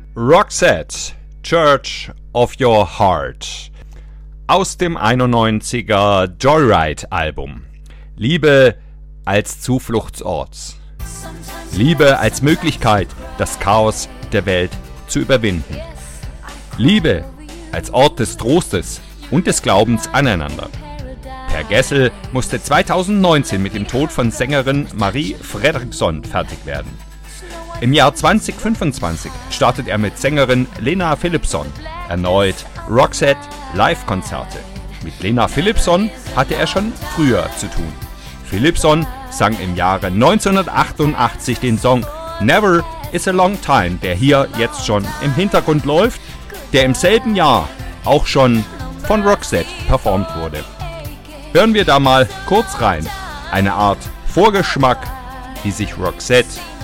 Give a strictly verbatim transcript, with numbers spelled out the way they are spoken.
Roxette, Church of Your Heart aus dem einundneunziger Joyride-Album. Liebe als Zufluchtsort. Liebe als Möglichkeit, das Chaos der Welt zu überwinden. Liebe als Ort des Trostes und des Glaubens aneinander. Per Gessel musste zweitausendneunzehn mit dem Tod von Sängerin Marie Fredriksson fertig werden. Im Jahr zweitausendfünfundzwanzig startet er mit Sängerin Lena Philipsson erneut Roxette Live-Konzerte. Mit Lena Philipsson hatte er schon früher zu tun. Philipsson sang im Jahre neunzehnhundertachtundachtzig den Song Never is a Long Time, der hier jetzt schon im Hintergrund läuft, der im selben Jahr auch schon von Roxette performt wurde. Hören wir da mal kurz rein. Eine Art Vorgeschmack, wie sich Roxette